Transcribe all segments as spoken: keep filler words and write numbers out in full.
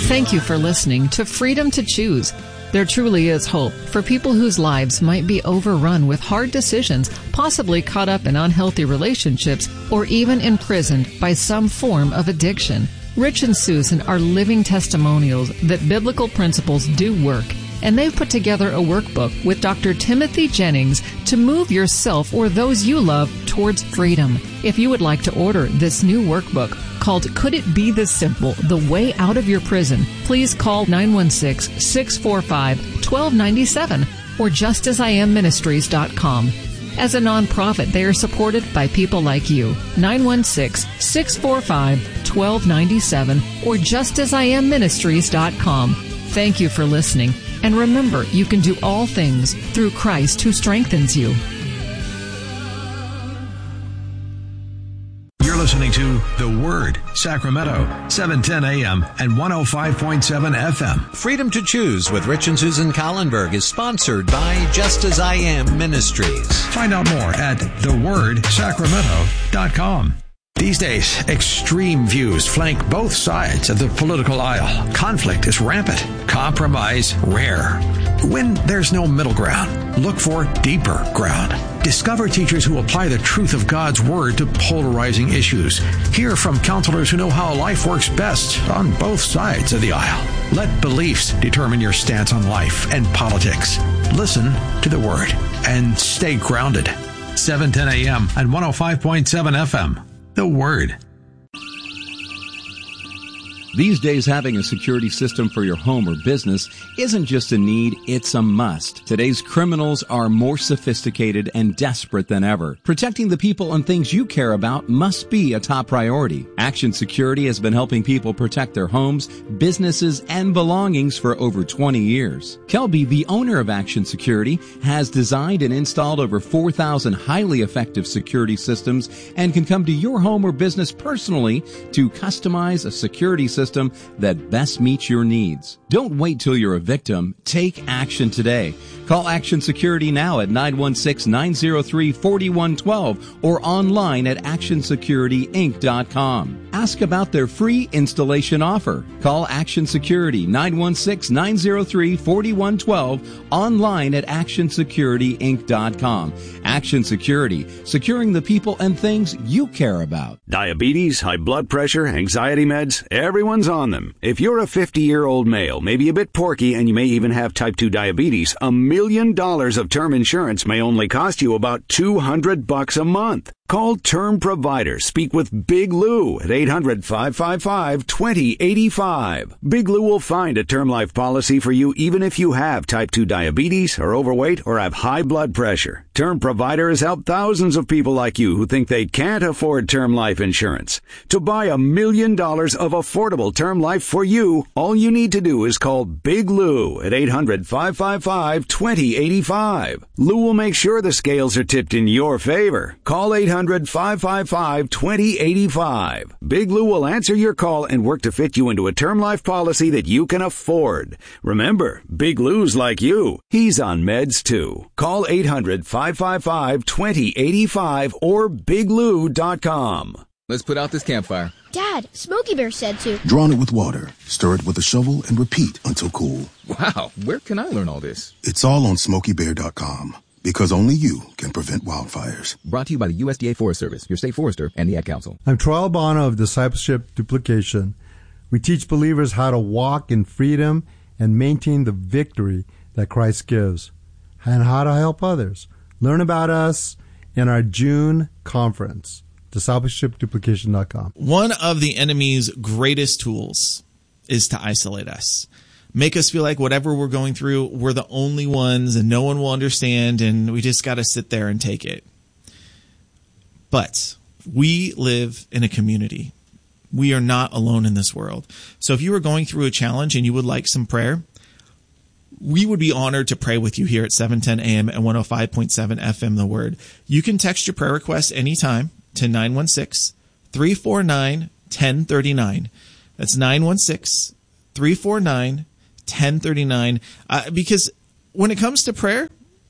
Thank you for listening to Freedom to Choose. There truly is hope for people whose lives might be overrun with hard decisions, possibly caught up in unhealthy relationships, or even imprisoned by some form of addiction. Rich and Susan are living testimonials that biblical principles do work, and they've put together a workbook with Doctor Timothy Jennings to move yourself or those you love towards freedom. If you would like to order this new workbook called Could It Be This Simple? The Way Out of Your Prison, please call nine one six, six four five, one two nine seven or just as I am ministries dot com. As a nonprofit, they are supported by people like you. nine one six, six four five, one two nine seven or just as I am ministries dot com. Thank you for listening. And remember, you can do all things through Christ who strengthens you. You're listening to The Word, Sacramento, seven ten A M and one oh five point seven F M. Freedom to Choose with Rich and Susan Collenberg is sponsored by Just As I Am Ministries. Find out more at the word sacramento dot com. These days, extreme views flank both sides of the political aisle. Conflict is rampant, compromise rare. When there's no middle ground, look for deeper ground. Discover teachers who apply the truth of God's Word to polarizing issues. Hear from counselors who know how life works best on both sides of the aisle. Let beliefs determine your stance on life and politics. Listen to the Word and stay grounded. seven ten A M and one oh five point seven F M. The Word. These days, having a security system for your home or business isn't just a need, it's a must. Today's criminals are more sophisticated and desperate than ever. Protecting the people and things you care about must be a top priority. Action Security has been helping people protect their homes, businesses, and belongings for over twenty years. Kelby, the owner of Action Security, has designed and installed over four thousand highly effective security systems and can come to your home or business personally to customize a security system system that best meets your needs. Don't wait till you're a victim. Take action today. Call Action Security now at nine one six, nine zero three, four one one two or online at action security inc dot com. Ask about their free installation offer. Call Action Security nine one six, nine zero three, four one one two online at action security inc dot com. Action Security, securing the people and things you care about. Diabetes, high blood pressure, anxiety meds, everyone's on them. If you're a fifty-year-old male, maybe a bit porky, and you may even have type two diabetes, a million dollars of term insurance may only cost you about two hundred bucks a month. Call Term Provider. Speak with Big Lou at eight hundred, five five five, two zero eight five. Big Lou will find a term life policy for you even if you have type two diabetes, are overweight, or have high blood pressure. Term Provider has helped thousands of people like you who think they can't afford term life insurance. To buy a million dollars of affordable term life for you, all you need to do is call Big Lou at eight hundred, five five five, two zero eight five. Lou will make sure the scales are tipped in your favor. Call eight hundred, five five five, two zero eight five. Big Lou will answer your call and work to fit you into a term life policy that you can afford. Remember, Big Lou's like you. He's on meds too. Call eight hundred, five five five, two zero eight five or big lou dot com. Let's put out this campfire. Dad, Smokey Bear said to. Drawn it with water, stir it with a shovel, and repeat until cool. Wow, where can I learn all this? It's all on smokey bear dot com. Because only you can prevent wildfires. Brought to you by the U S D A Forest Service, your state forester, and the Ad Council. I'm Troy Albano of Discipleship Duplication. We teach believers how to walk in freedom and maintain the victory that Christ gives, and how to help others. Learn about us in our June conference, discipleship duplication dot com. One of the enemy's greatest tools is to isolate us. Make us feel like whatever we're going through, we're the only ones and no one will understand, and we just got to sit there and take it. But we live in a community. We are not alone in this world. So if you are going through a challenge and you would like some prayer, we would be honored to pray with you here at seven ten A M and one oh five point seven F M The Word. You can text your prayer request anytime to nine one six, three four nine, one oh three nine. That's nine one six, three four nine, one oh three nine. Uh, because when it comes to prayer,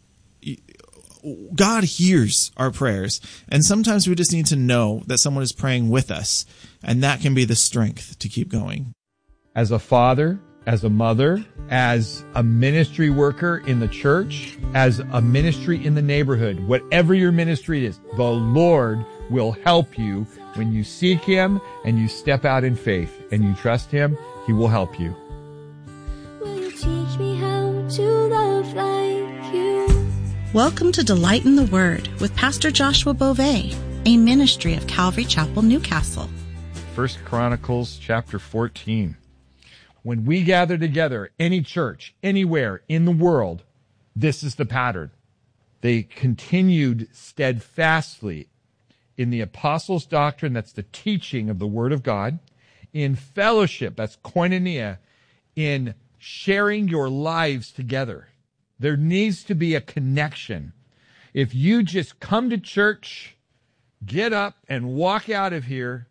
God hears our prayers. And sometimes we just need to know that someone is praying with us. And that can be the strength to keep going. as a father, as a mother, as a ministry worker in the church, as a ministry in the neighborhood, whatever your ministry is, the Lord will help you when you seek Him and you step out in faith and you trust Him. He will help you. Will you teach me how to love like you? Welcome to Delight in the Word with Pastor Joshua Beauvais, a ministry of Calvary Chapel, Newcastle. First Chronicles chapter fourteen. When we gather together, any church, anywhere in the world, this is the pattern. They continued steadfastly in the apostles' doctrine, that's the teaching of the Word of God, in fellowship, that's koinonia, in sharing your lives together. There needs to be a connection. If you just come to church, get up, and walk out of here,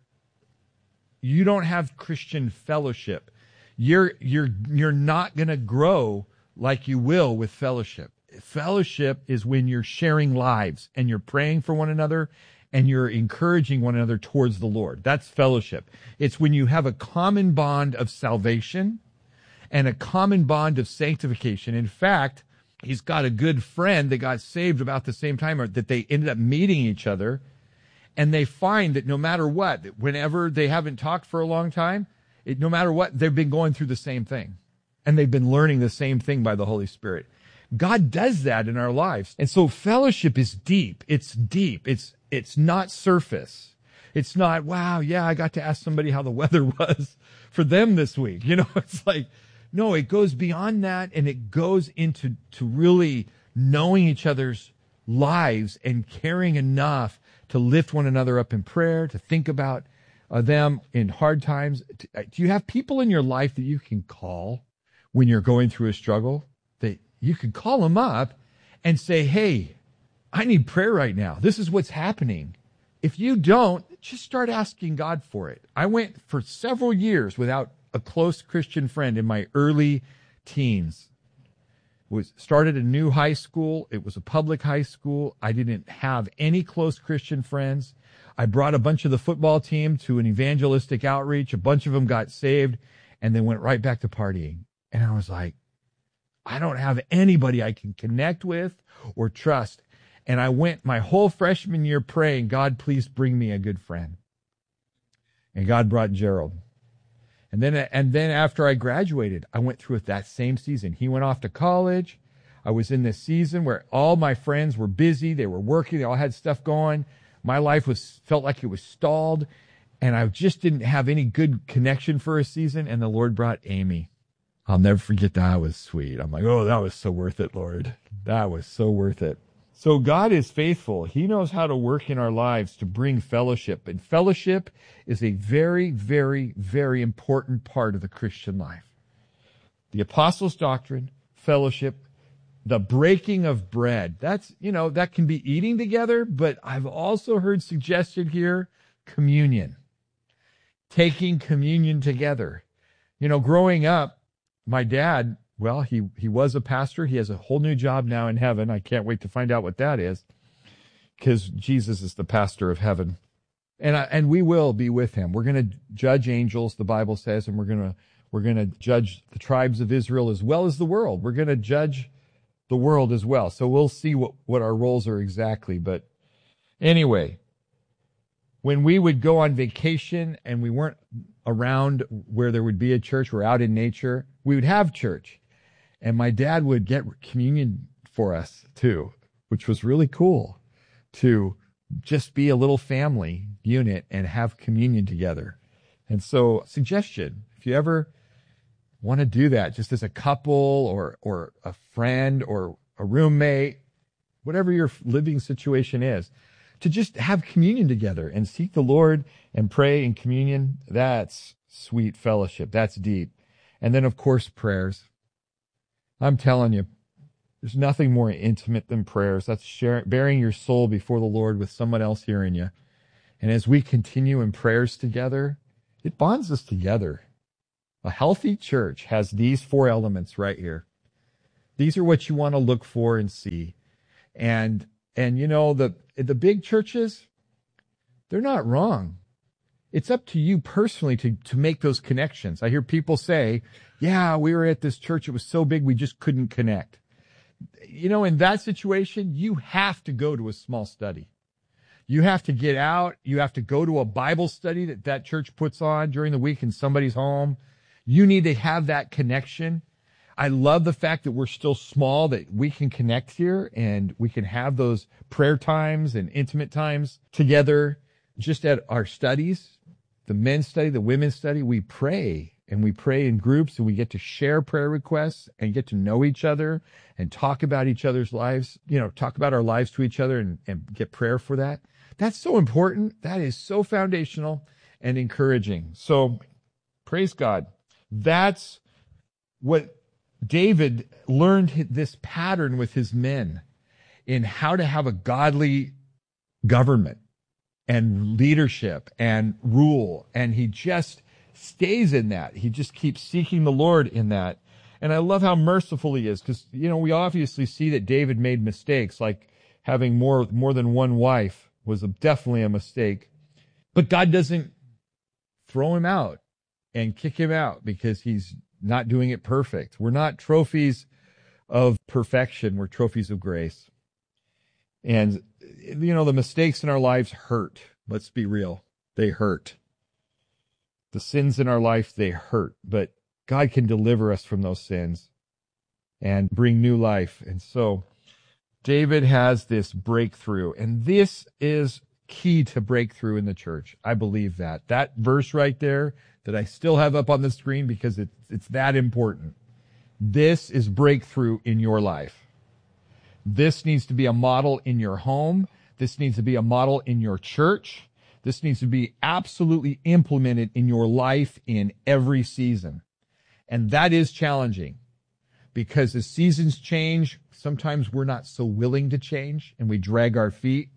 you don't have Christian fellowship. You're you're you're not going to grow like you will with fellowship. Fellowship is when you're sharing lives and you're praying for one another and you're encouraging one another towards the Lord. That's fellowship. It's when you have a common bond of salvation and a common bond of sanctification. In fact, he's got a good friend that got saved about the same time, or that they ended up meeting each other, and they find that no matter what, whenever they haven't talked for a long time, It, no matter what, they've been going through the same thing. And they've been learning the same thing by the Holy Spirit. God does that in our lives. And so fellowship is deep. It's deep. It's it's not surface. It's not, wow, yeah, I got to ask somebody how the weather was for them this week. You know, it's like, no, it goes beyond that, and it goes into to really knowing each other's lives and caring enough to lift one another up in prayer, to think about Uh, them in hard times. Do you have people in your life that you can call when you're going through a struggle? That you can call them up and say, hey, I need prayer right now. This is what's happening. If you don't, just start asking God for it. I went for several years without a close Christian friend in my early teens. Was started a new high school. It was a public high school. I didn't have any close Christian friends. I brought a bunch of the football team to an evangelistic outreach. A bunch of them got saved and then went right back to partying. And I was like, I don't have anybody I can connect with or trust. And I went my whole freshman year praying, God, please bring me a good friend. And God brought Gerald. And then, and then after I graduated, I went through it that same season. He went off to college. I was in this season where all my friends were busy. They were working. They all had stuff going. My life was felt like it was stalled, and I just didn't have any good connection for a season, and the Lord brought Amy. I'll never forget that. That was sweet. I'm like, oh, that was so worth it, Lord. That was so worth it. So God is faithful. He knows how to work in our lives to bring fellowship, and fellowship is a very, very, very important part of the Christian life. The apostles' doctrine, fellowship, the breaking of bread. That's, you know, that can be eating together, but I've also heard suggested here, communion. Taking communion together. You know, growing up, my dad, well, he, he was a pastor. He has a whole new job now in heaven. I can't wait to find out what that is, because Jesus is the pastor of heaven. And I, and we will be with him. We're going to judge angels, the Bible says, and we're going to we're going to judge the tribes of Israel as well as the world. We're going to judge the world as well. So we'll see what, what our roles are exactly. But anyway, when we would go on vacation and we weren't around where there would be a church, we're out in nature, we would have church. And my dad would get communion for us too, which was really cool, to just be a little family unit and have communion together. And so, suggestion, if you ever want to do that, just as a couple or or a friend or a roommate, whatever your living situation is, to just have communion together and seek the Lord and pray in communion, that's sweet fellowship. That's deep. And then, of course, prayers. I'm telling you, there's nothing more intimate than prayers. That's sharing, bearing your soul before the Lord with someone else hearing you. And as we continue in prayers together, it bonds us together. A healthy church has these four elements right here. These are what you want to look for and see. And, and you know, the, the big churches, they're not wrong. It's up to you personally to, to make those connections. I hear people say, yeah, we were at this church. It was so big, we just couldn't connect. You know, in that situation, you have to go to a small study. You have to get out. You have to go to a Bible study that that church puts on during the week in somebody's home. You need to have that connection. I love the fact that we're still small, that we can connect here and we can have those prayer times and intimate times together just at our studies. The men's study, the women's study, we pray and we pray in groups and we get to share prayer requests and get to know each other and talk about each other's lives, you know, talk about our lives to each other and, and get prayer for that. That's so important. That is so foundational and encouraging. So praise God. That's what David learned, this pattern with his men in how to have a godly government and leadership and rule. And he just stays in that. He just keeps seeking the Lord in that. And I love how merciful he is, because, you know, we obviously see that David made mistakes, like having more, more than one wife was a, definitely a mistake. But God doesn't throw him out and kick him out because he's not doing it perfect. We're not trophies of perfection. We're trophies of grace. And, you know, the mistakes in our lives hurt. Let's be real. They hurt. The sins in our life, they hurt. But God can deliver us from those sins and bring new life. And so David has this breakthrough. And this is key to breakthrough in the church. I believe that. That verse right there that I still have up on the screen because it's, it's that important. This is breakthrough in your life. This needs to be a model in your home. This needs to be a model in your church. This needs to be absolutely implemented in your life in every season. And that is challenging because as seasons change, sometimes we're not so willing to change and we drag our feet.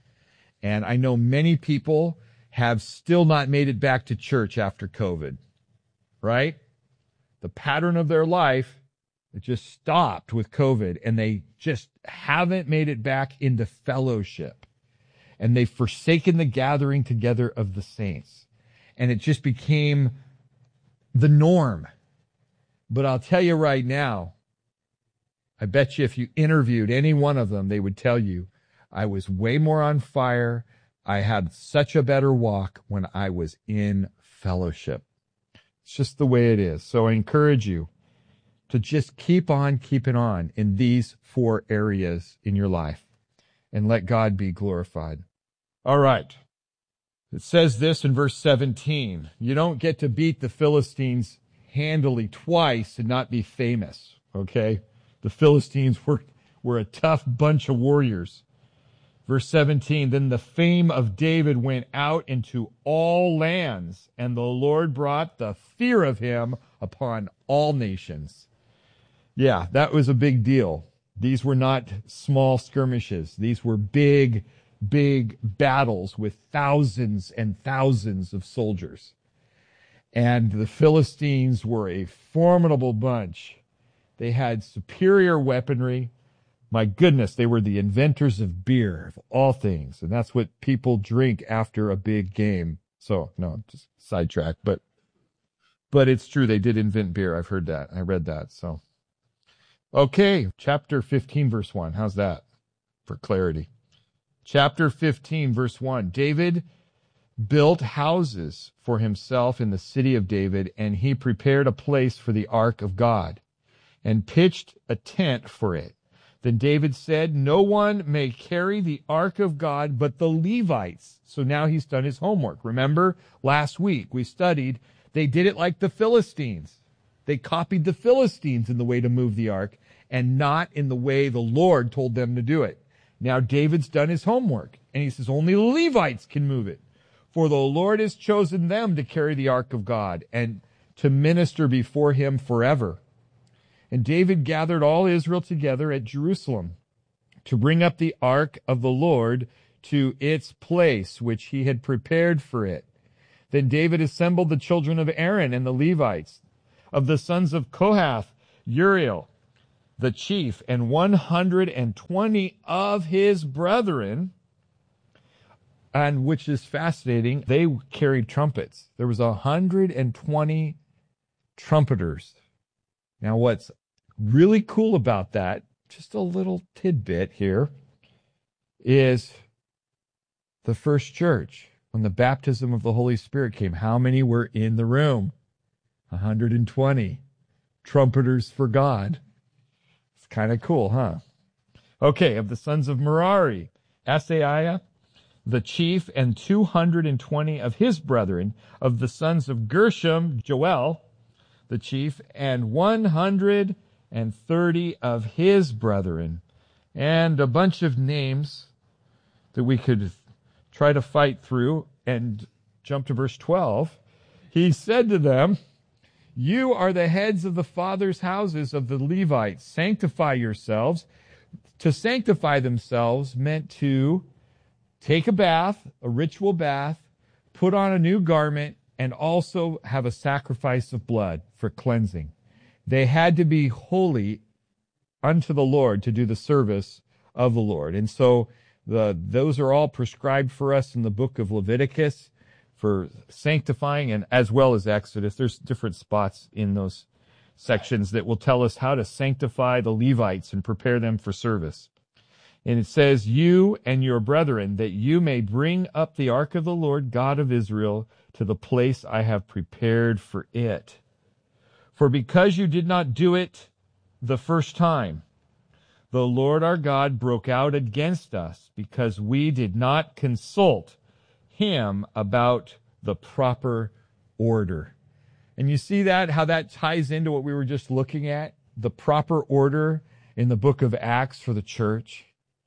And I know many people have still not made it back to church after COVID, right? The pattern of their life, it just stopped with COVID, and they just haven't made it back into fellowship. And they've forsaken the gathering together of the saints. And it just became the norm. But I'll tell you right now, I bet you if you interviewed any one of them, they would tell you, I was way more on fire. I had such a better walk when I was in fellowship. It's just the way it is. So I encourage you to just keep on keeping on in these four areas in your life and let God be glorified. All right. It says this in verse seventeen. You don't get to beat the Philistines handily twice and not be famous, okay? The Philistines were, were a tough bunch of warriors. Verse seventeen, then the fame of David went out into all lands, and the Lord brought the fear of him upon all nations. Yeah, that was a big deal. These were not small skirmishes. These were big, big battles with thousands and thousands of soldiers. And the Philistines were a formidable bunch. They had superior weaponry. My goodness, they were the inventors of beer, of all things. And that's what people drink after a big game. So, no, just sidetrack. But, but it's true, they did invent beer. I've heard that. I read that, so. Okay, chapter fifteen, verse one. How's that for clarity? Chapter fifteen, verse one. David built houses for himself in the city of David, and he prepared a place for the ark of God and pitched a tent for it. Then David said, no one may carry the ark of God but the Levites. So now he's done his homework. Remember, last week we studied, they did it like the Philistines. They copied the Philistines in the way to move the ark and not in the way the Lord told them to do it. Now David's done his homework, and he says only the Levites can move it. For the Lord has chosen them to carry the ark of God and to minister before him forever. And David gathered all Israel together at Jerusalem to bring up the ark of the Lord to its place, which he had prepared for it. Then David assembled the children of Aaron and the Levites, of the sons of Kohath, Uriel, the chief, and one hundred twenty of his brethren, and which is fascinating, they carried trumpets. There was one hundred twenty trumpeters. Now, what's really cool about that, just a little tidbit here, is the first church, when the baptism of the Holy Spirit came, how many were in the room? one hundred twenty trumpeters for God. It's kind of cool, huh? Okay, of the sons of Merari, Asaiah, the chief, and two hundred twenty of his brethren. Of the sons of Gershom, Joel, the chief, and one hundred thirty of his brethren. And a bunch of names that we could try to fight through. And jump to verse twelve. He said to them, you are the heads of the fathers' houses of the Levites. Sanctify yourselves. To sanctify themselves meant to take a bath, a ritual bath, put on a new garment, and also have a sacrifice of blood for cleansing. They had to be holy unto the Lord to do the service of the Lord. And so the, those are all prescribed for us in the book of Leviticus for sanctifying, and as well as Exodus. There's different spots in those sections that will tell us how to sanctify the Levites and prepare them for service. And it says, you and your brethren, that you may bring up the ark of the Lord God of Israel to the place I have prepared for it. For because you did not do it the first time, the Lord our God broke out against us, because we did not consult him about the proper order. And you see that, how that ties into what we were just looking at, the proper order in the book of Acts for the church.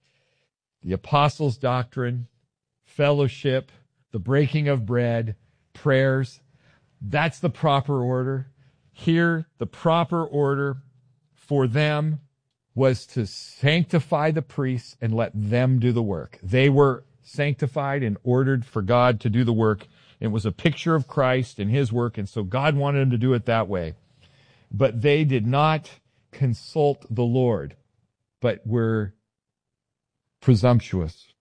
The apostles' doctrine, fellowship, the breaking of bread, prayers. That's the proper order. Here, the proper order for them was to sanctify the priests and let them do the work. They were sanctified and ordered for God to do the work. It was a picture of Christ and his work, and so God wanted them to do it that way. But they did not consult the Lord, but were presumptuous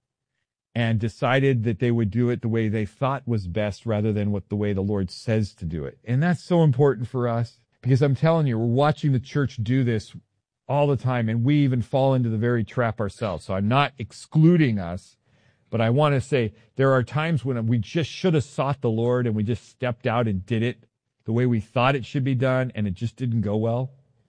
and decided that they would do it the way they thought was best rather than what the way the Lord says to do it. And that's so important for us, because I'm telling you, we're watching the church do this all the time, and we even fall into the very trap ourselves. So I'm not excluding us, but I want to say there are times when we just should have sought the Lord and we just stepped out and did it the way we thought it should be done, and it just didn't go well.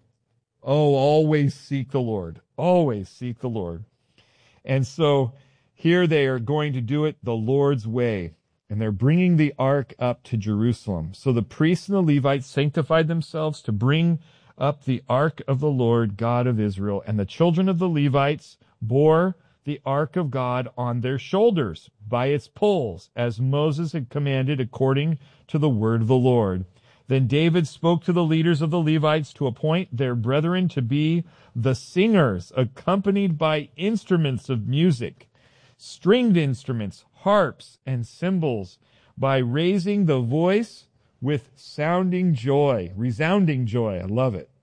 Oh, always seek the Lord. Always seek the Lord. And so here they are going to do it the Lord's way, and they're bringing the ark up to Jerusalem. So the priests and the Levites sanctified themselves to bring up the ark of the Lord God of Israel, and the children of the Levites bore the ark of God on their shoulders by its poles, as Moses had commanded according to the word of the Lord. Then David spoke to the leaders of the Levites to appoint their brethren to be the singers, accompanied by instruments of music, stringed instruments, harps, and cymbals, by raising the voice with sounding joy, resounding joy. I love it.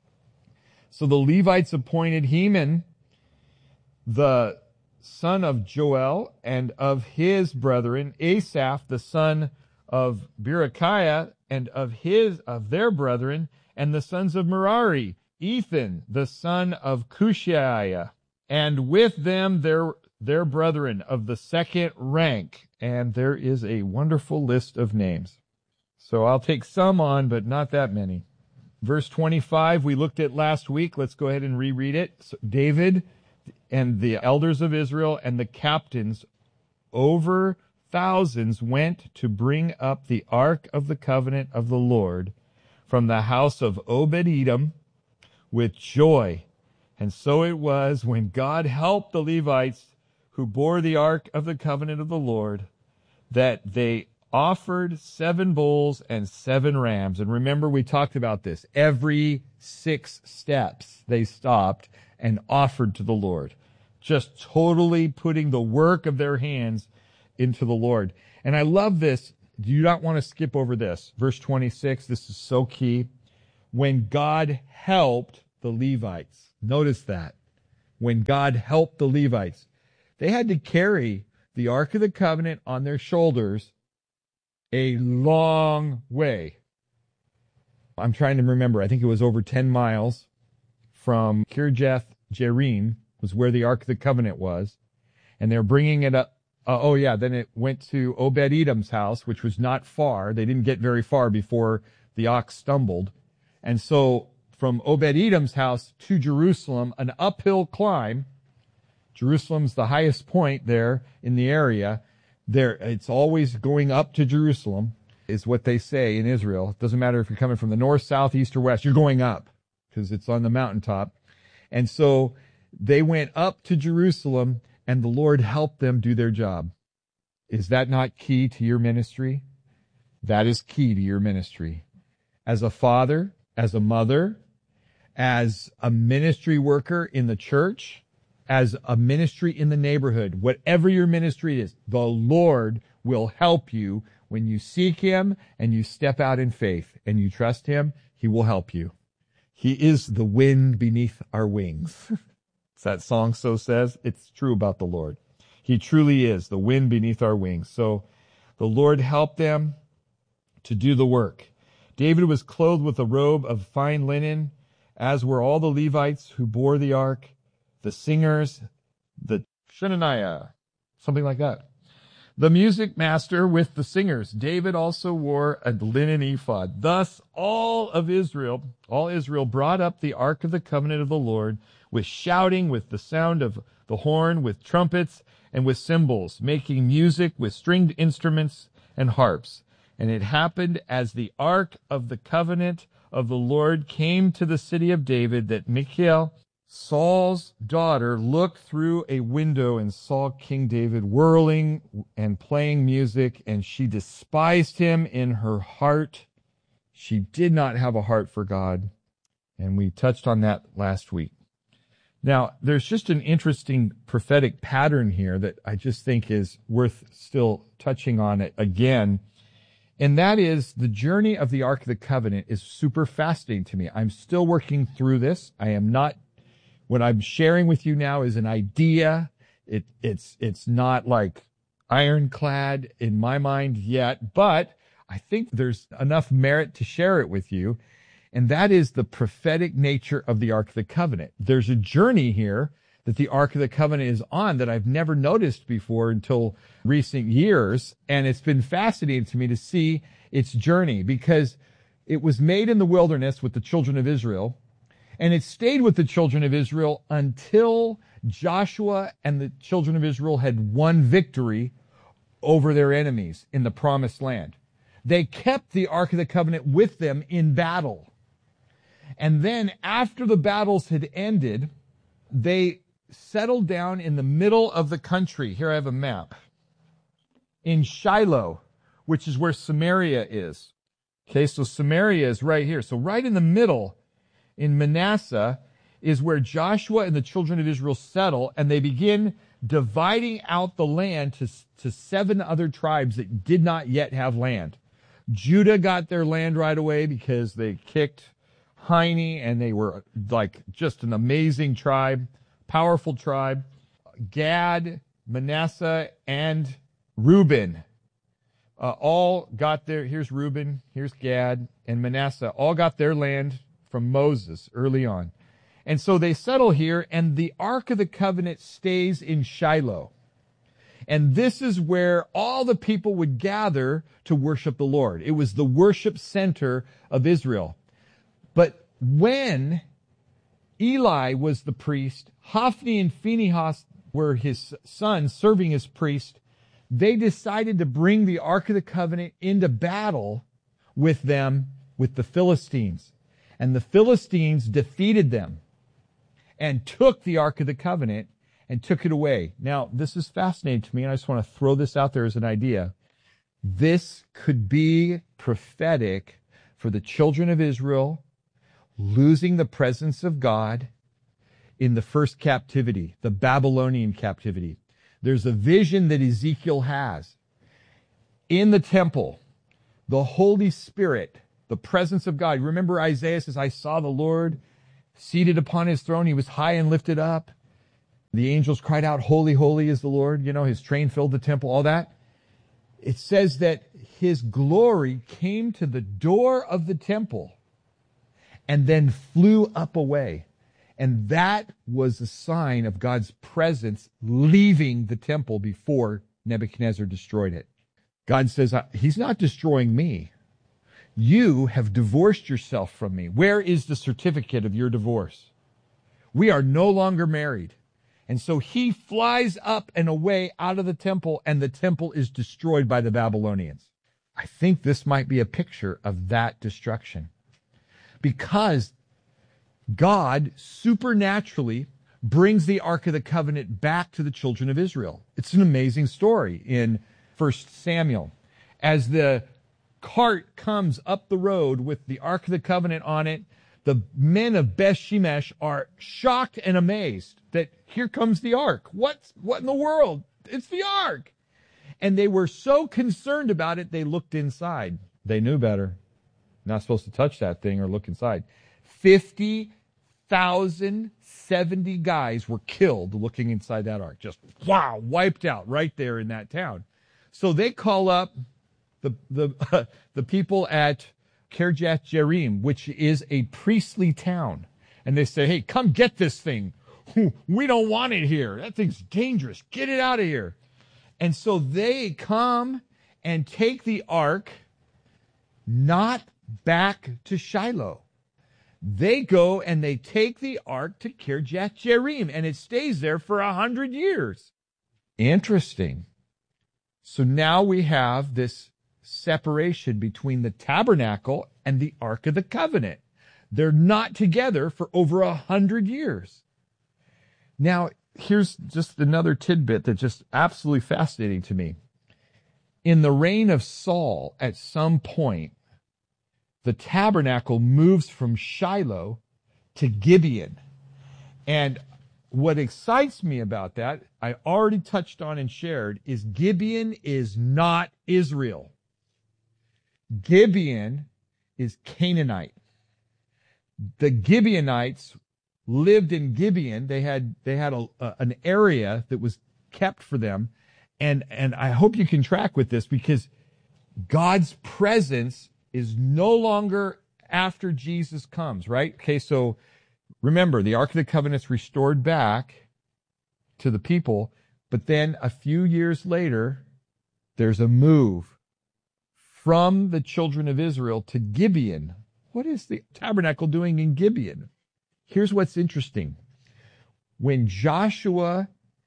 So the Levites appointed Heman, the son of Joel, and of his brethren, Asaph, the son of Berechiah, and of his of their brethren, and the sons of Merari, Ethan, the son of Cushiah, and with them their their brethren of the second rank. And there is a wonderful list of names. So I'll take some on, but not that many. Verse twenty-five, we looked at last week. Let's go ahead and reread it. So David and the elders of Israel and the captains over thousands went to bring up the ark of the covenant of the Lord from the house of Obed-Edom with joy. And so it was, when God helped the Levites who bore the ark of the covenant of the Lord, that they offered seven bulls and seven rams. And remember, we talked about this. Every six steps they stopped and offered to the Lord, just totally putting the work of their hands into the Lord. And I love this. Do you not want to skip over this? Verse twenty-six, this is so key. When God helped the Levites. Notice that. When God helped the Levites. They had to carry the Ark of the Covenant on their shoulders a long way. I'm trying to remember. I think it was over ten miles from Kirjath Jearim was where the Ark of the Covenant was. And they're bringing it up. Uh, oh, yeah. Then it went to Obed-Edom's house, which was not far. They didn't get very far before the ox stumbled. And so from Obed-Edom's house to Jerusalem, an uphill climb. Jerusalem's the highest point there in the area. There, it's always going up to Jerusalem, is what they say in Israel. It doesn't matter if you're coming from the north, south, east, or west. You're going up because it's on the mountaintop. And so they went up to Jerusalem, and the Lord helped them do their job. Is that not key to your ministry? That is key to your ministry. As a father, as a mother, as a ministry worker in the church, as a ministry in the neighborhood, whatever your ministry is, the Lord will help you when you seek Him and you step out in faith and you trust Him. He will help you. He is the wind beneath our wings. That song so says. It's true about the Lord. He truly is the wind beneath our wings. So the Lord helped them to do the work. David was clothed with a robe of fine linen, as were all the Levites who bore the ark, the singers, the Shenaniah, something like that. The music master with the singers. David also wore a linen ephod. Thus all of Israel, all Israel brought up the ark of the covenant of the Lord with shouting, with the sound of the horn, with trumpets, and with cymbals, making music with stringed instruments and harps. And it happened as the ark of the covenant of the Lord came to the city of David that Michal, Saul's daughter, looked through a window and saw King David whirling and playing music, and she despised him in her heart. She did not have a heart for God, and we touched on that last week. Now, there's just an interesting prophetic pattern here that I just think is worth still touching on it again. And that is the journey of the Ark of the Covenant is super fascinating to me. I'm still working through this. I am not, what I'm sharing with you now is an idea. It, it's, it's not like ironclad in my mind yet, but I think there's enough merit to share it with you. And that is the prophetic nature of the Ark of the Covenant. There's a journey here that the Ark of the Covenant is on that I've never noticed before until recent years. And it's been fascinating to me to see its journey because it was made in the wilderness with the children of Israel. And it stayed with the children of Israel until Joshua and the children of Israel had won victory over their enemies in the promised land. They kept the Ark of the Covenant with them in battle. And then after the battles had ended, they settled down in the middle of the country. Here I have a map. In Shiloh, which is where Samaria is. Okay, so Samaria is right here. So right in the middle in Manasseh is where Joshua and the children of Israel settle, and they begin dividing out the land to, to seven other tribes that did not yet have land. Judah got their land right away because they kicked Heine, and they were like just an amazing tribe, powerful tribe. Gad, Manasseh, and Reuben uh, all got their, here's Reuben, here's Gad, and Manasseh, all got their land from Moses early on. And so they settle here, and the Ark of the Covenant stays in Shiloh. And this is where all the people would gather to worship the Lord. It was the worship center of Israel. But when Eli was the priest, Hophni and Phinehas were his sons serving as priest, they decided to bring the Ark of the Covenant into battle with them, with the Philistines. And the Philistines defeated them and took the Ark of the Covenant and took it away. Now, this is fascinating to me, and I just want to throw this out there as an idea. This could be prophetic for the children of Israel losing the presence of God in the first captivity, the Babylonian captivity. There's a vision that Ezekiel has. In the temple, the Holy Spirit, the presence of God. Remember Isaiah says, I saw the Lord seated upon his throne. He was high and lifted up. The angels cried out, holy, holy is the Lord. You know, his train filled the temple, all that. It says that his glory came to the door of the temple and then flew up away. And that was a sign of God's presence leaving the temple before Nebuchadnezzar destroyed it. God says, he's not destroying me. You have divorced yourself from me. Where is the certificate of your divorce? We are no longer married. And so he flies up and away out of the temple, and the temple is destroyed by the Babylonians. I think this might be a picture of that destruction. Because God supernaturally brings the Ark of the Covenant back to the children of Israel. It's an amazing story in First Samuel. As the cart comes up the road with the Ark of the Covenant on it, the men of Beth Shemesh are shocked and amazed that here comes the Ark. What, what in the world? It's the Ark. And they were so concerned about it, they looked inside. They knew better. Not supposed to touch that thing or look inside. fifty thousand seventy guys were killed looking inside that ark. Just, wow, wiped out right there in that town. So they call up the the uh, the people at Kirjath Jearim, which is a priestly town. And they say, hey, come get this thing. We don't want it here. That thing's dangerous. Get it out of here. And so they come and take the ark, not back to Shiloh. They go and they take the ark to Kirjath Jearim, and it stays there for a hundred years. Interesting. So now we have this separation between the tabernacle and the Ark of the Covenant. They're not together for over a hundred years. Now, here's just another tidbit that's just absolutely fascinating to me. In the reign of Saul, at some point, the tabernacle moves from Shiloh to Gibeon. And what excites me about that, I already touched on and shared, is Gibeon is not Israel. Gibeon is Canaanite. The Gibeonites lived in Gibeon. They had they had a, a, an area that was kept for them. And, and I hope you can track with this, because God's presence is no longer after Jesus comes, right? Okay, so remember, the Ark of the Covenant's restored back to the people, but then a few years later, there's a move from the children of Israel to Gibeon. What is the tabernacle doing in Gibeon? Here's what's interesting. When Joshua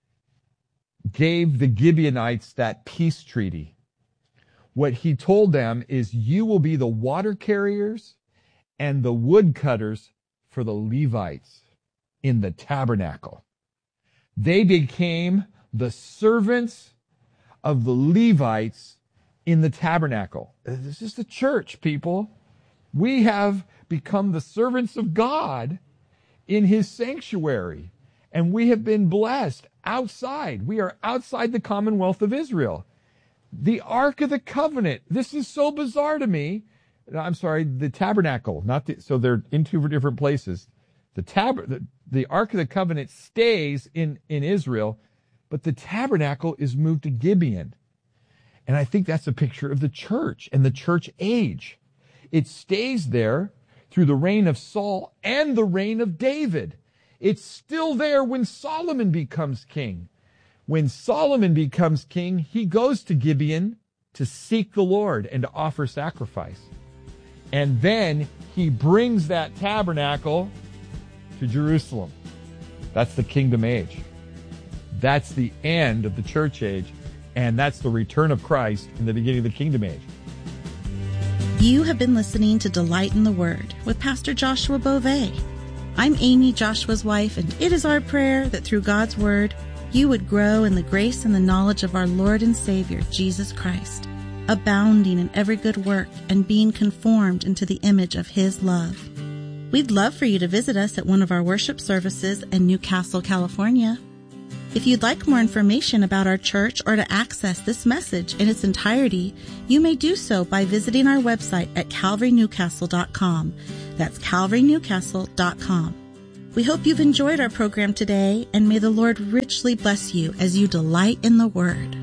gave the Gibeonites that peace treaty, what he told them is, you will be the water carriers and the woodcutters for the Levites in the tabernacle. They became the servants of the Levites in the tabernacle. This is the church, people. We have become the servants of God in his sanctuary, and we have been blessed outside. We are outside the commonwealth of Israel. The Ark of the Covenant. This is so bizarre to me. I'm sorry, the tabernacle. Not the, so they're in two different places. The tab, the, the Ark of the Covenant stays in, in Israel, but the tabernacle is moved to Gibeon. And I think that's a picture of the church and the church age. It stays there through the reign of Saul and the reign of David. It's still there when Solomon becomes king. When Solomon becomes king, he goes to Gibeon to seek the Lord and to offer sacrifice. And then he brings that tabernacle to Jerusalem. That's the kingdom age. That's the end of the church age. And that's the return of Christ in the beginning of the kingdom age. You have been listening to Delight in the Word with Pastor Joshua Beauvais. I'm Amy, Joshua's wife, and it is our prayer that through God's Word, you would grow in the grace and the knowledge of our Lord and Savior, Jesus Christ, abounding in every good work and being conformed into the image of His love. We'd love for you to visit us at one of our worship services in Newcastle, California. If you'd like more information about our church or to access this message in its entirety, you may do so by visiting our website at calvary newcastle dot com. That's calvary newcastle dot com. We hope you've enjoyed our program today, and may the Lord richly bless you as you delight in the Word.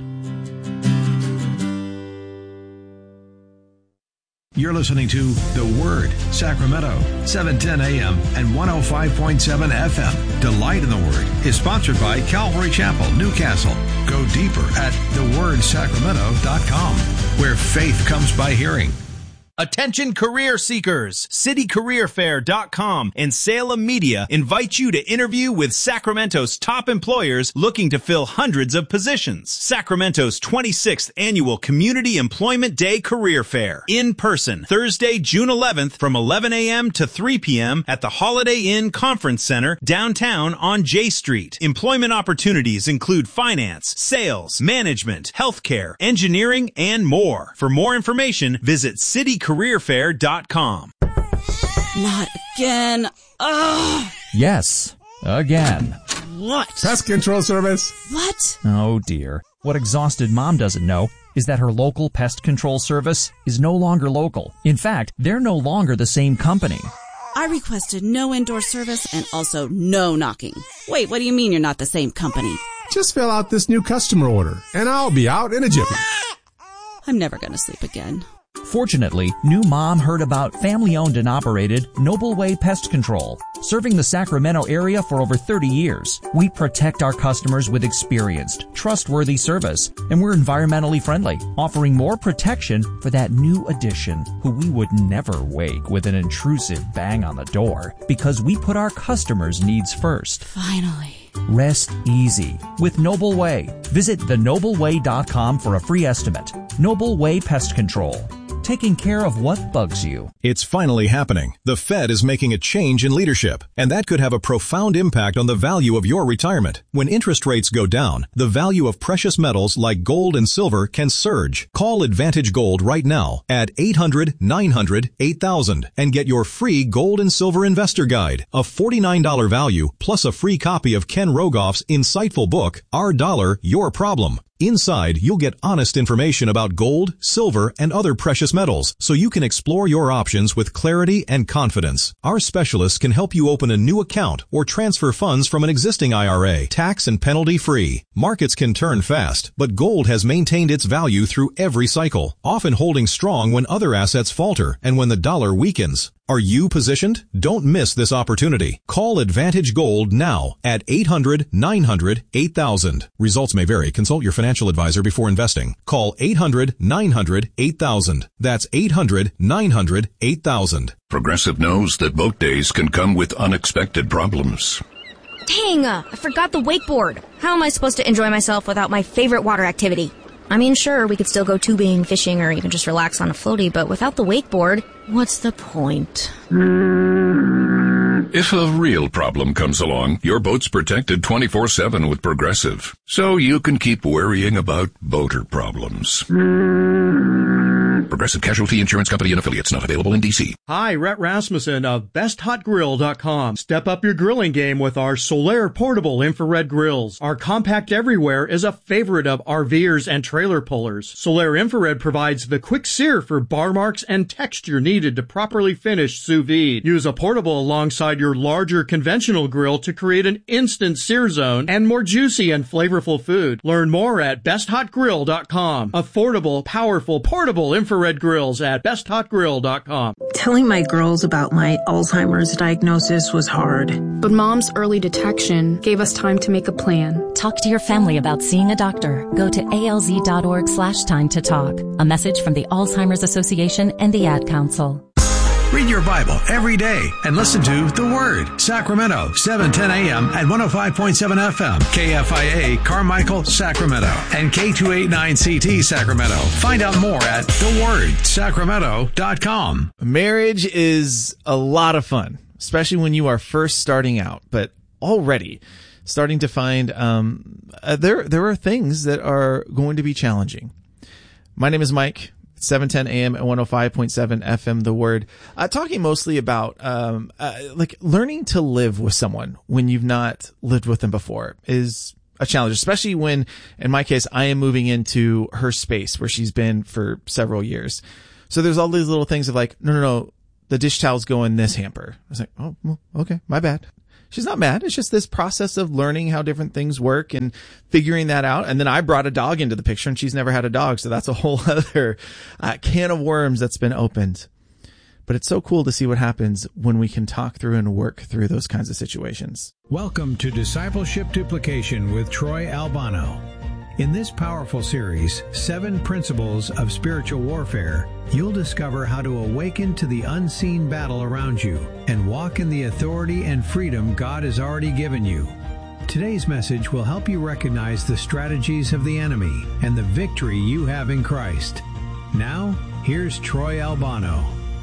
You're listening to The Word, Sacramento, seven ten a.m. and one oh five point seven F M. Delight in the Word is sponsored by Calvary Chapel, Newcastle. Go deeper at the word sacramento dot com, where faith comes by hearing. Attention career seekers! City Career Fair dot com and Salem Media invite you to interview with Sacramento's top employers looking to fill hundreds of positions. Sacramento's twenty-sixth Annual Community Employment Day Career Fair. In person, Thursday, June eleventh from eleven a.m. to three p.m. at the Holiday Inn Conference Center downtown on J Street. Employment opportunities include finance, sales, management, healthcare, engineering, and more. For more information, visit City Career Fair dot com. Not again. Ugh. Yes, again. What? Pest Control Service. What? Oh dear. What Exhausted Mom doesn't know is that her local pest control service is no longer local. In fact, they're no longer the same company. I requested no indoor service and also no knocking. Wait, what do you mean you're not the same company? Just fill out this new customer order, and I'll be out in a jiffy. I'm never going to sleep again. Fortunately, new mom heard about family-owned and operated Noble Way Pest Control. Serving the Sacramento area for over thirty years, we protect our customers with experienced, trustworthy service, and we're environmentally friendly, offering more protection for that new addition who we would never wake with an intrusive bang on the door because we put our customers' needs first. Finally. Rest easy with Noble Way. Visit the noble way dot com for a free estimate. Noble Way Pest Control. Taking care of what bugs you. It's finally happening. The Fed is making a change in leadership, and that could have a profound impact on the value of your retirement. When interest rates go down, the value of precious metals like gold and silver can surge. Call Advantage Gold right now at eight hundred, nine hundred, eight thousand and get your free Gold and Silver Investor Guide, a forty-nine dollars value plus a free copy of Ken Rogoff's insightful book, Our Dollar, Your Problem. Inside, you'll get honest information about gold, silver, and other precious metals, so you can explore your options with clarity and confidence. Our specialists can help you open a new account or transfer funds from an existing I R A, tax and penalty free. Markets can turn fast, but gold has maintained its value through every cycle, often holding strong when other assets falter and when the dollar weakens. Are you positioned? Don't miss this opportunity. Call Advantage Gold now at eight hundred, nine hundred, eight thousand. Results may vary. Consult your financial advisor before investing. Call eight hundred, nine hundred, eight thousand. That's eight hundred, nine hundred, eight thousand. Progressive knows that boat days can come with unexpected problems. Dang, uh, I forgot the wakeboard. How am I supposed to enjoy myself without my favorite water activity? I mean, sure, we could still go tubing, fishing, or even just relax on a floaty, but without the wakeboard, what's the point? If a real problem comes along, your boat's protected twenty-four seven with Progressive, so you can keep worrying about boater problems. Progressive Casualty Insurance Company and affiliates, not available in D C. Hi, Rhett Rasmussen of best hot grill dot com. Step up your grilling game with our Solaire portable infrared grills. Our compact everywhere is a favorite of RVers and trailer pullers. Solaire infrared provides the quick sear for bar marks and texture needed to properly finish sous vide. Use a portable alongside your larger conventional grill to create an instant sear zone and more juicy and flavorful food. Learn more at best hot grill dot com. Affordable, powerful, portable infrared grills at best hot grill dot com. Telling my girls about my Alzheimer's diagnosis was hard. But Mom's early detection gave us time to make a plan. Talk to your family about seeing a doctor. Go to alz.org slash time to talk. A message from the Alzheimer's Association and the Ad Council. Read your Bible every day and listen to The Word, Sacramento, seven ten a.m. and one oh five point seven F M, K F I A, Carmichael, Sacramento, and K two eighty-nine C T, Sacramento. Find out more at the word sacramento dot com. Marriage is a lot of fun, especially when you are first starting out, but already starting to find um, uh, there there are things that are going to be challenging. My name is Mike. seven ten a.m. and one oh five point seven F M, The Word. Uh, talking mostly about, um, uh, like learning to live with someone when you've not lived with them before is a challenge, especially when, in my case, I am moving into her space where she's been for several years. So there's all these little things of like, no, no, no, the dish towels go in this hamper. I was like, oh, well, okay, my bad. She's not mad. It's just this process of learning how different things work and figuring that out. And then I brought a dog into the picture, and she's never had a dog. So that's a whole other uh, can of worms that's been opened. But it's so cool to see what happens when we can talk through and work through those kinds of situations. Welcome to Discipleship Duplication with Troy Albano. In this powerful series, Seven Principles of Spiritual Warfare, you'll discover how to awaken to the unseen battle around you and walk in the authority and freedom God has already given you. Today's message will help you recognize the strategies of the enemy and the victory you have in Christ. Now, here's Troy Albano.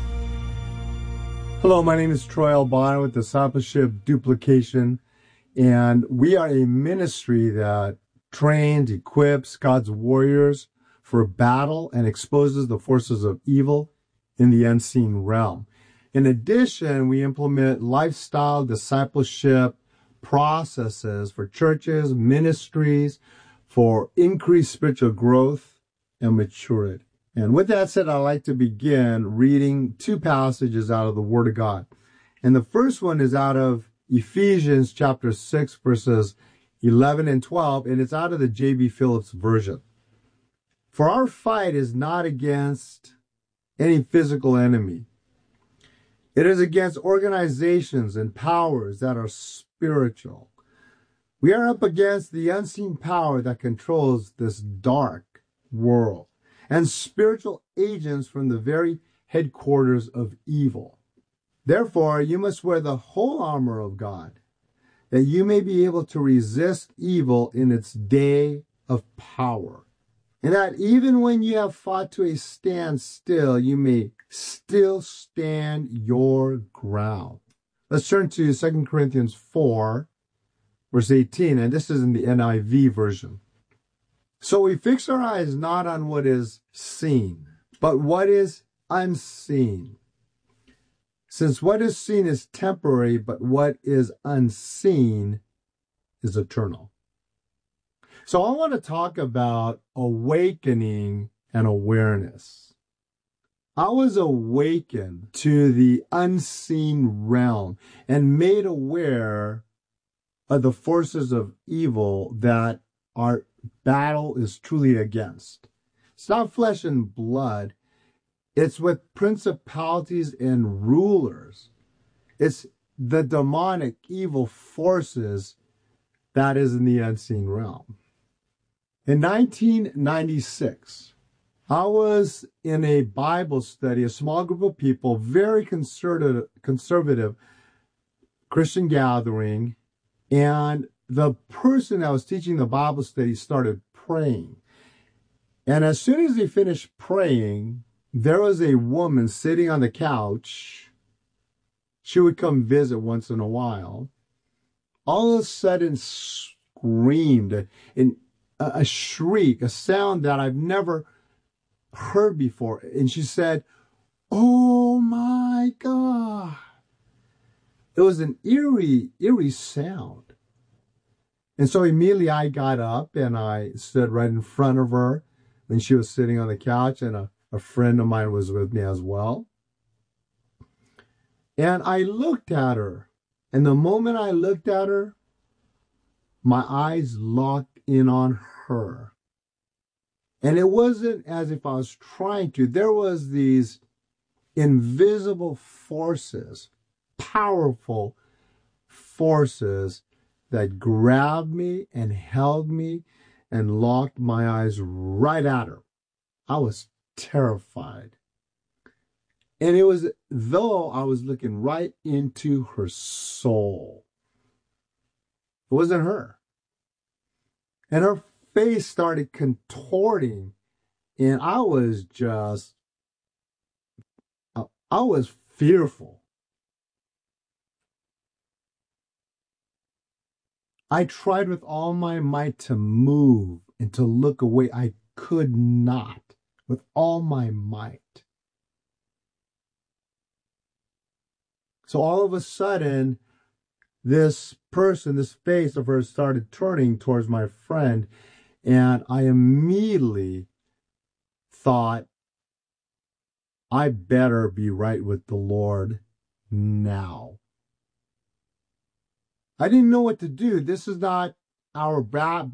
Hello, my name is Troy Albano with Discipleship Duplication, and we are a ministry that trains, equips God's warriors for battle and exposes the forces of evil in the unseen realm. In addition, we implement lifestyle discipleship processes for churches, ministries, for increased spiritual growth and maturity. And with that said, I'd like to begin reading two passages out of the Word of God. And the first one is out of Ephesians chapter six, verses eleven and twelve, and it's out of the J B Phillips version. For our fight is not against any physical enemy. It is against organizations and powers that are spiritual. We are up against the unseen power that controls this dark world and spiritual agents from the very headquarters of evil. Therefore, you must wear the whole armor of God, that you may be able to resist evil in its day of power. And that even when you have fought to a standstill, you may still stand your ground. Let's turn to Second Corinthians four, verse eighteen, and this is in the N I V version. So we fix our eyes not on what is seen, but what is unseen. Since what is seen is temporary, but what is unseen is eternal. So I want to talk about awakening and awareness. I was awakened to the unseen realm and made aware of the forces of evil that our battle is truly against. It's not flesh and blood. It's with principalities and rulers. It's the demonic evil forces that is in the unseen realm. In nineteen ninety-six, I was in a Bible study, a small group of people, very conservative, conservative Christian gathering, and the person that was teaching the Bible study started praying. And as soon as he finished praying, there was a woman sitting on the couch. She would come visit once in a while. All of a sudden screamed in a, a shriek, a sound that I've never heard before. And she said, "Oh my God." It was an eerie, eerie sound. And so immediately I got up and I stood right in front of her. And she was sitting on the couch, and a A friend of mine was with me as well. And I looked at her. And the moment I looked at her, my eyes locked in on her. And it wasn't as if I was trying to. There was these invisible forces, powerful forces that grabbed me and held me and locked my eyes right at her. I was terrified. And it was though I was looking right into her soul. It wasn't her. And her face started contorting. And I was just, I was fearful. I tried with all my might to move and to look away. I could not. With all my might. So all of a sudden, this person, this face of hers started turning towards my friend, and I immediately thought, I better be right with the Lord now. I didn't know what to do. This is not our ba-